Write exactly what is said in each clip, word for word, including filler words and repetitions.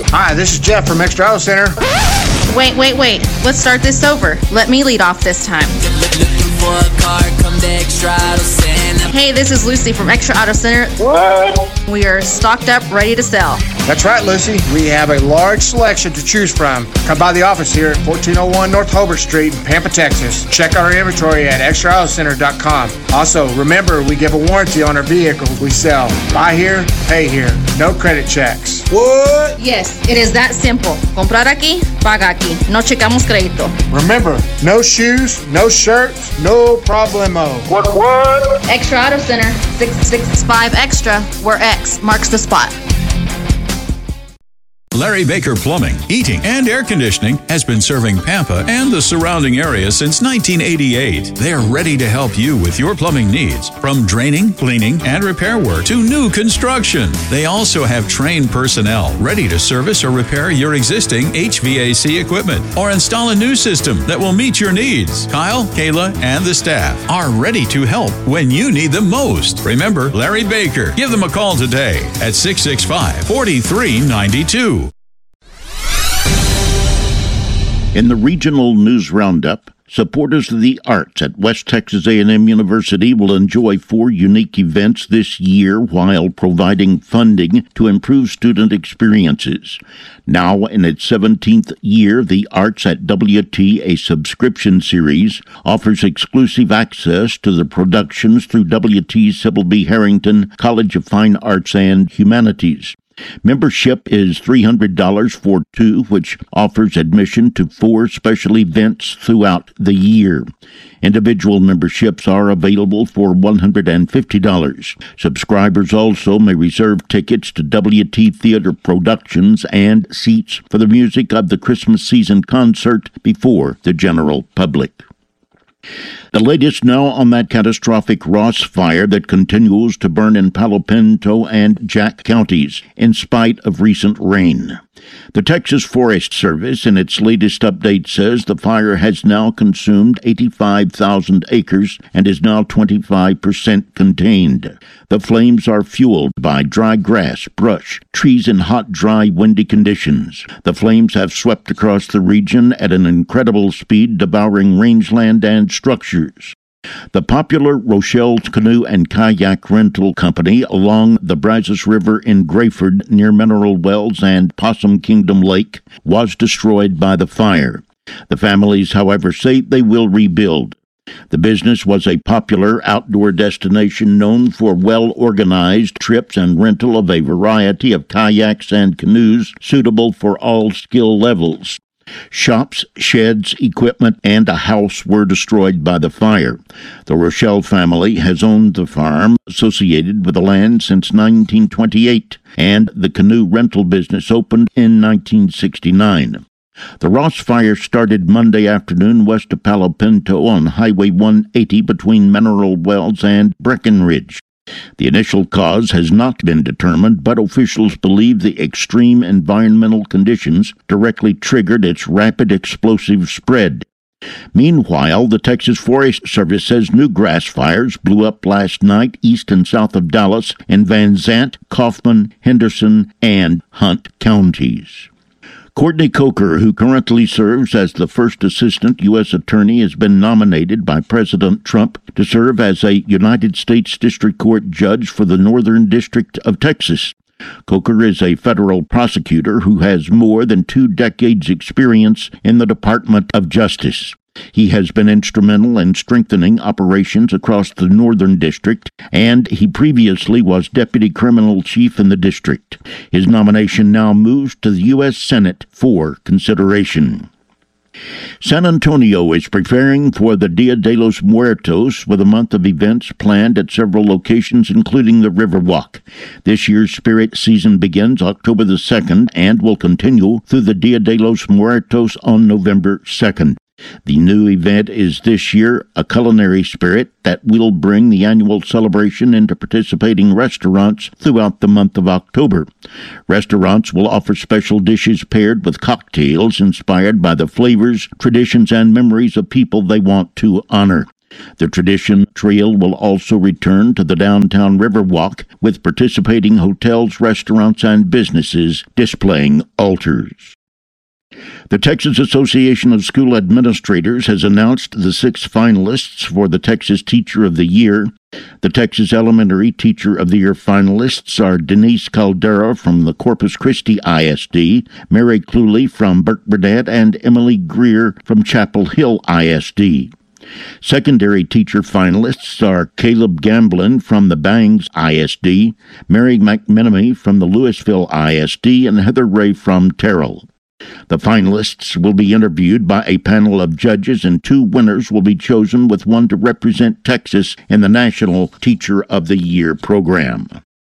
Hi, this is Jeff from Extra Auto Center. Wait, wait, wait. Let's start this over. Let me lead off this time. Hey, this is Lucy from Extra Auto Center. What? We are stocked up, ready to sell. That's right, Lucy. We have a large selection to choose from. Come by the office here at fourteen oh one North Hobart Street in Pampa, Texas. Check out our inventory at extra auto center dot com. Also, remember, we give a warranty on our vehicles we sell. Buy here, pay here. No credit checks. What? Yes, it is that simple. Comprar aquí, paga aquí. No checamos crédito. Remember, no shoes, no shirts, no problemo. What, what? Extra Auto Center, six six five Extra, where X marks the spot. Larry Baker Plumbing, Heating, and Air Conditioning has been serving Pampa and the surrounding area since nineteen eighty-eight. They're ready to help you with your plumbing needs, from draining, cleaning, and repair work to new construction. They also have trained personnel ready to service or repair your existing H V A C equipment or install a new system that will meet your needs. Kyle, Kayla, and the staff are ready to help when you need them most. Remember Larry Baker. Give them a call today at six six five, four three nine two. In the Regional News Roundup, supporters of the arts at West Texas A and M University will enjoy four unique events this year while providing funding to improve student experiences. Now in its seventeenth year, the Arts at W T, a subscription series, offers exclusive access to the productions through W T's Sybil B. Harrington College of Fine Arts and Humanities. Membership is three hundred dollars for two, which offers admission to four special events throughout the year. Individual memberships are available for one hundred fifty dollars. Subscribers also may reserve tickets to W T Theater productions and seats for the music of the Christmas season concert before the general public. The latest now on that catastrophic Ross fire that continues to burn in Palo Pinto and Jack counties in spite of recent rain. The Texas Forest Service in its latest update says the fire has now consumed eighty-five thousand acres and is now twenty-five percent contained. The flames are fueled by dry grass, brush, trees in hot, dry, windy conditions. The flames have swept across the region at an incredible speed, devouring rangeland and structures. The popular Rochelle's Canoe and Kayak Rental Company along the Brazos River in Grayford near Mineral Wells and Possum Kingdom Lake was destroyed by the fire. The families, however, say they will rebuild. The business was a popular outdoor destination known for well-organized trips and rental of a variety of kayaks and canoes suitable for all skill levels. Shops, sheds, equipment, and a house were destroyed by the fire. The Rochelle family has owned the farm associated with the land since nineteen twenty-eight, and the canoe rental business opened in nineteen sixty-nine. The Ross fire started Monday afternoon west of Palo Pinto on Highway one eighty between Mineral Wells and Breckenridge. The initial cause has not been determined, but officials believe the extreme environmental conditions directly triggered its rapid explosive spread. Meanwhile, the Texas Forest Service says new grass fires blew up last night east and south of Dallas in Van Zant, Kaufman, Henderson, and Hunt counties. Courtney Coker, who currently serves as the first assistant U S attorney, has been nominated by President Trump to serve as a United States District Court judge for the Northern District of Texas. Coker is a federal prosecutor who has more than two decades' experience in the Department of Justice. He has been instrumental in strengthening operations across the Northern District, and he previously was Deputy Criminal Chief in the district. His nomination now moves to the U S Senate for consideration. San Antonio is preparing for the Dia de los Muertos with a month of events planned at several locations, including the Riverwalk. This year's spirit season begins October the second and will continue through the Dia de los Muertos on November second. The new event is this year a culinary spirit that will bring the annual celebration into participating restaurants throughout the month of October. Restaurants will offer special dishes paired with cocktails inspired by the flavors, traditions, and memories of people they want to honor. The tradition trail will also return to the downtown Riverwalk, with participating hotels, restaurants, and businesses displaying altars. The Texas Association of School Administrators has announced the six finalists for the Texas Teacher of the Year. The Texas Elementary Teacher of the Year finalists are Denise Caldera from the Corpus Christi I S D, Mary Cluley from Burke Burnett, and Emily Greer from Chapel Hill I S D. Secondary teacher finalists are Caleb Gamblin from the Bangs I S D, Mary McMenemy from the Louisville I S D, and Heather Ray from Terrell. The finalists will be interviewed by a panel of judges, and two winners will be chosen, with one to represent Texas in the National Teacher of the Year program.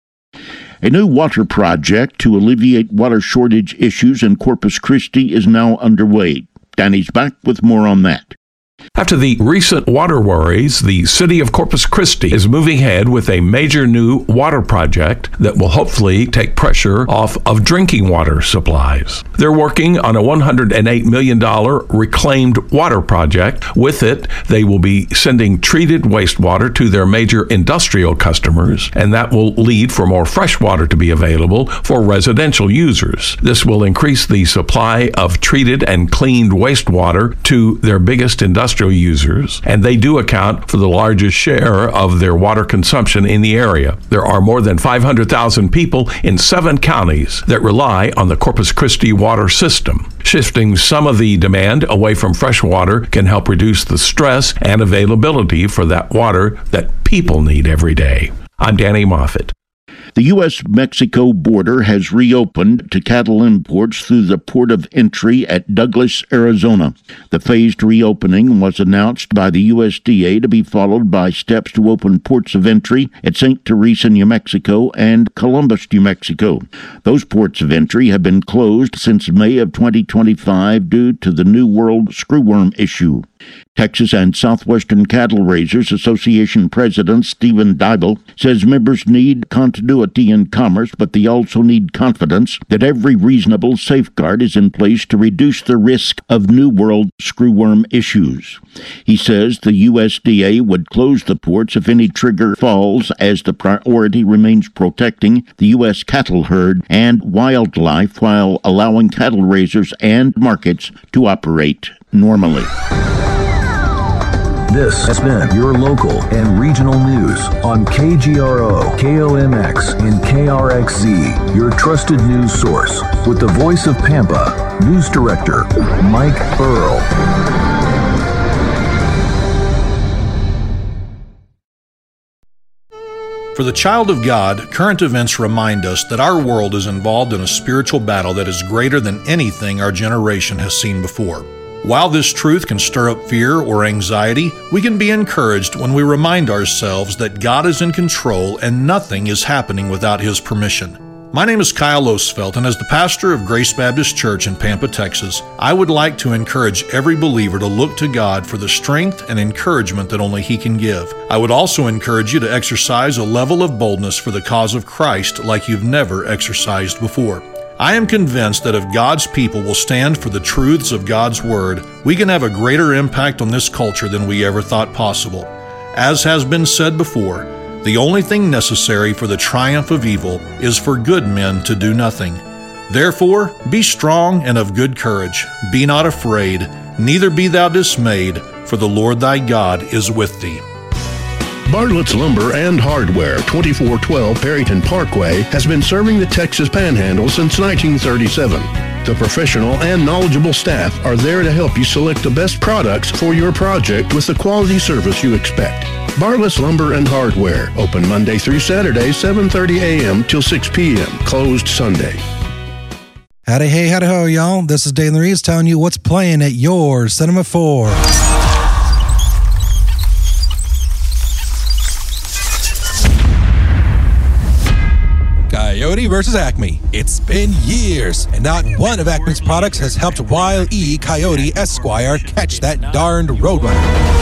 A new water project to alleviate water shortage issues in Corpus Christi is now underway. Danny's back with more on that. After the recent water worries, the city of Corpus Christi is moving ahead with a major new water project that will hopefully take pressure off of drinking water supplies. They're working on a one hundred eight million dollars reclaimed water project. With it, they will be sending treated wastewater to their major industrial customers, and that will lead for more fresh water to be available for residential users. This will increase the supply of treated and cleaned wastewater to their biggest industrial users, and they do account for the largest share of their water consumption in the area. There are more than five hundred thousand people in seven counties that rely on the Corpus Christi water system. Shifting some of the demand away from fresh water can help reduce the stress and availability for that water that people need every day. I'm Danny Moffett. The U S Mexico border has reopened to cattle imports through the port of entry at Douglas, Arizona. The phased reopening was announced by the U S D A to be followed by steps to open ports of entry at Saint Teresa, New Mexico, and Columbus, New Mexico. Those ports of entry have been closed since May of twenty twenty-five due to the New World screwworm issue. Texas and Southwestern Cattle Raisers Association President Stephen Dybel says members need continuity in commerce, but they also need confidence that every reasonable safeguard is in place to reduce the risk of New World screwworm issues. He says the U S D A would close the ports if any trigger falls, as the priority remains protecting the U S cattle herd and wildlife while allowing cattle raisers and markets to operate normally. This has been your local and regional news on K G R O, K O M X, and K R X Z, your trusted news source. With the voice of Pampa, News Director Mike Earl. For the child of God, current events remind us that our world is involved in a spiritual battle that is greater than anything our generation has seen before. While this truth can stir up fear or anxiety, we can be encouraged when we remind ourselves that God is in control and nothing is happening without His permission. My name is Kyle Osfeld, and as the pastor of Grace Baptist Church in Pampa, Texas, I would like to encourage every believer to look to God for the strength and encouragement that only He can give. I would also encourage you to exercise a level of boldness for the cause of Christ like you've never exercised before. I am convinced that if God's people will stand for the truths of God's Word, we can have a greater impact on this culture than we ever thought possible. As has been said before, the only thing necessary for the triumph of evil is for good men to do nothing. Therefore, be strong and of good courage. Be not afraid, neither be thou dismayed, for the Lord thy God is with thee. Bartlett's Lumber and Hardware, twenty-four twelve Perryton Parkway, has been serving the Texas Panhandle since nineteen thirty-seven. The professional and knowledgeable staff are there to help you select the best products for your project with the quality service you expect. Bartlett's Lumber and Hardware, open Monday through Saturday, seven thirty a.m. till six p.m., closed Sunday. Howdy, hey, howdy, ho, y'all. This is Dalen Reeves telling you what's playing at your Cinema four. Coyote versus Acme. It's been years, and not one of Acme's products has helped Wile E. Coyote Esquire catch that darned roadrunner.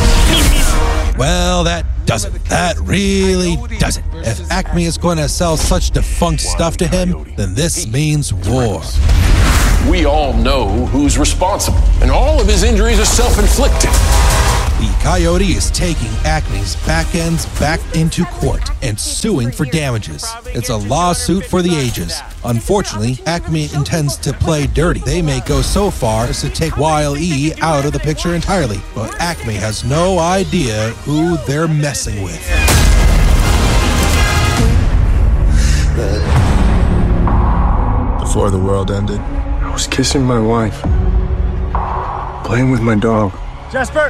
Well, that doesn't. That really doesn't. If Acme is going to sell such defunct stuff to him, then this means war. We all know who's responsible, and all of his injuries are self-inflicted. The Coyote is taking Acme's back ends back into court and suing for damages. It's a lawsuit for the ages. Unfortunately, Acme intends to play dirty. They may go so far as to take Wile E out of the picture entirely, but Acme has no idea who they're messing with. Before the world ended, I was kissing my wife, playing with my dog. Jasper!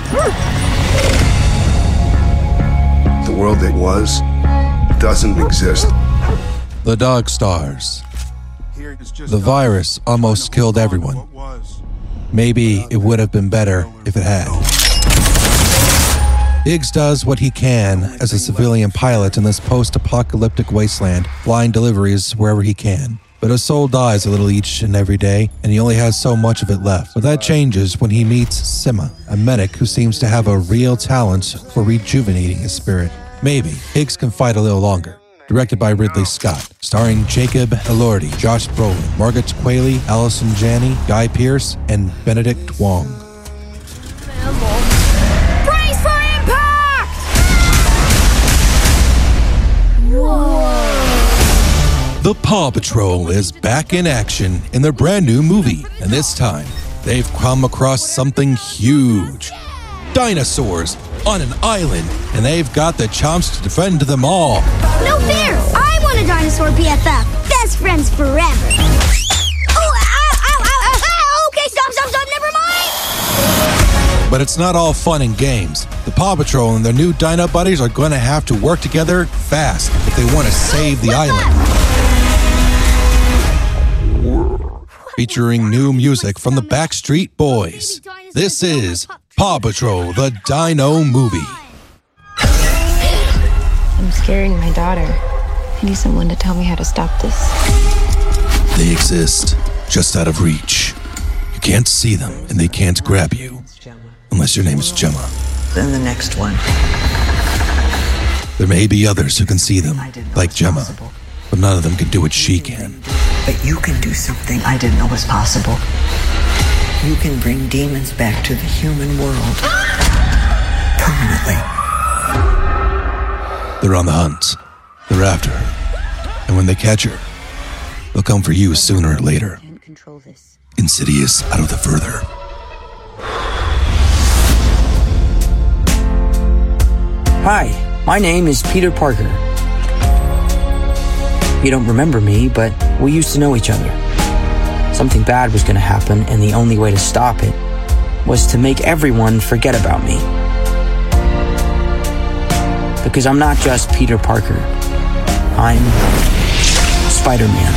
The world that was doesn't exist. The dog stars. The virus almost killed everyone. Maybe it would have been better if it had. Higgs does what he can as a civilian pilot in this post-apocalyptic wasteland, flying deliveries wherever he can. But his soul dies a little each and every day, and he only has so much of it left. But that changes when he meets Sima, a medic who seems to have a real talent for rejuvenating his spirit. Maybe Higgs can fight a little longer. Directed by Ridley Scott, starring Jacob Elordi, Josh Brolin, Margaret Qualley, Allison Janney, Guy Pearce, and Benedict Wong. Brace for impact! Whoa! The Paw Patrol is back in action in their brand new movie, and this time, they've come across something huge. Dinosaurs on an island, and they've got the chomps to defend them all. No fear! I want a dinosaur B F F. Best friends forever. Oh, ow, ow, ow, ow, ow. Okay, stop, stop, stop, never mind. But it's not all fun and games. The Paw Patrol and their new Dino buddies are going to have to work together fast if they want to save the island. Featuring new music from the Backstreet Boys. This is Paw Patrol, the Dino Movie. I'm scaring my daughter. I need someone to tell me how to stop this. They exist just out of reach. You can't see them, and they can't grab you. Unless your name is Gemma. Then the next one. There may be others who can see them, like Gemma. But none of them can do what she can. But you can do something I didn't know was possible. You can bring demons back to the human world. Permanently. They're on the hunt. They're after her. And when they catch her, they'll come for you sooner or later. Insidious out of the further. Hi, my name is Peter Parker. You don't remember me, but we used to know each other. Something bad was going to happen, and the only way to stop it was to make everyone forget about me. Because I'm not just Peter Parker. I'm Spider-Man.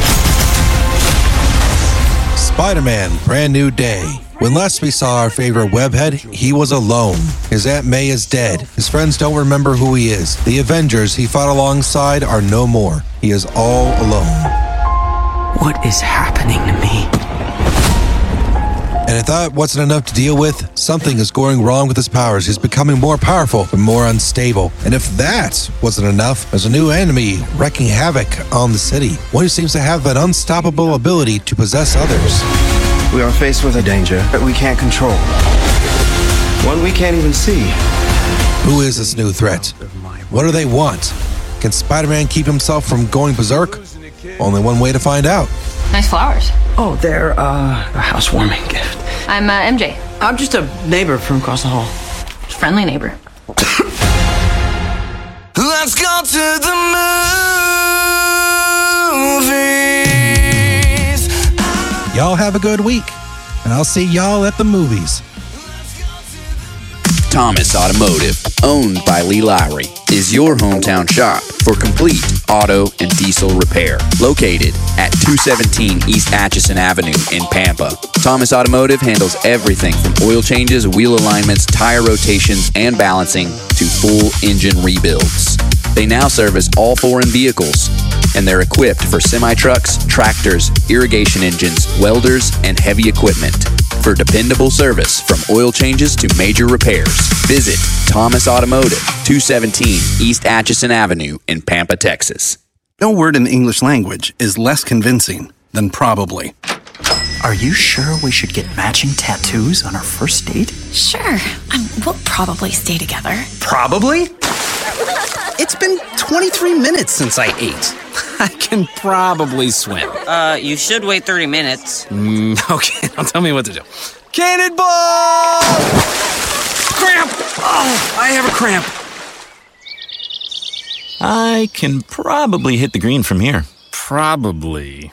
Spider-Man, brand new day. When last we saw our favorite webhead, he was alone. His Aunt May is dead. His friends don't remember who he is. The Avengers he fought alongside are no more. He is all alone. What is happening to me? And if that wasn't enough to deal with, something is going wrong with his powers. He's becoming more powerful, but more unstable. And if that wasn't enough, there's a new enemy wreaking havoc on the city. One who seems to have an unstoppable ability to possess others. We are faced with a danger that we can't control. One we can't even see. Who is this new threat? What do they want? Can Spider-Man keep himself from going berserk? Only one way to find out. Nice flowers. Oh, they're uh, a housewarming gift. I'm uh, M J. I'm just a neighbor from across the hall. Friendly neighbor. Let's go to the movies. Y'all have a good week, and I'll see y'all at the movies. Thomas Automotive, owned by Lee Lowry, is your hometown shop for complete auto and diesel repair. Located at two seventeen East Atchison Avenue in Pampa. Thomas Automotive handles everything from oil changes, wheel alignments, tire rotations, and balancing to full engine rebuilds. They now service all foreign vehicles, and they're equipped for semi-trucks, tractors, irrigation engines, welders, and heavy equipment. For dependable service from oil changes to major repairs, visit Thomas Automotive, two seventeen East Atchison Avenue in Pampa, Texas. No word in the English language is less convincing than probably. Are you sure we should get matching tattoos on our first date? Sure. Um, we'll probably stay together. Probably? It's been twenty-three minutes since I ate. I can probably swim. Uh, you should wait thirty minutes. Mm, okay, now tell me what to do. Cannonball! Cramp! Oh, I have a cramp. I can probably hit the green from here. Probably.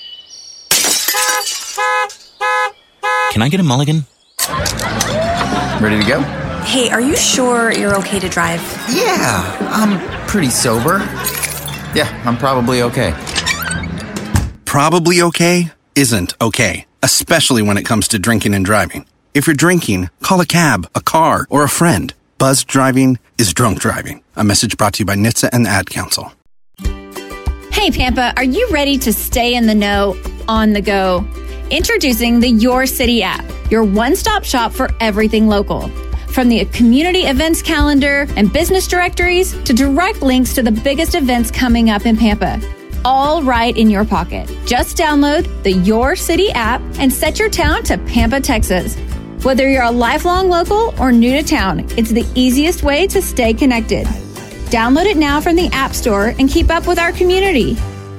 Can I get a mulligan? Ready to go? Hey, are you sure you're okay to drive? Yeah, I'm pretty sober. Yeah, I'm probably okay. Probably okay isn't okay, especially when it comes to drinking and driving. If you're drinking, call a cab, a car, or a friend. Buzzed driving is drunk driving. A message brought to you by N H T S A and the Ad Council. Hey, Pampa, are you ready to stay in the know on the go? Introducing the Your City app, your one-stop shop for everything local. From the community events calendar and business directories to direct links to the biggest events coming up in Pampa. All right in your pocket. Just download the Your City app and set your town to Pampa, Texas. Whether you're a lifelong local or new to town, it's the easiest way to stay connected. Download it now from the App Store and keep up with our community.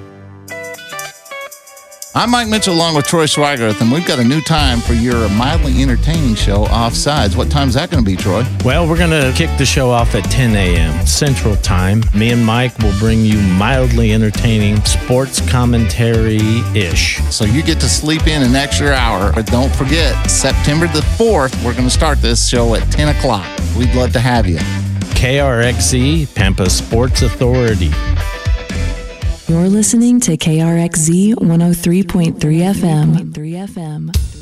I'm Mike Mitchell along with Troy Swigert, and we've got a new time for your mildly entertaining show, Offsides. What time's that going to be, Troy? Well, we're going to kick the show off at ten a.m. Central Time. Me and Mike will bring you mildly entertaining sports commentary-ish. So you get to sleep in an extra hour. But don't forget, September the fourth, we're going to start this show at ten o'clock. We'd love to have you. K R X Z, Pampa Sports Authority. You're listening to K R X Z one oh three point three F M.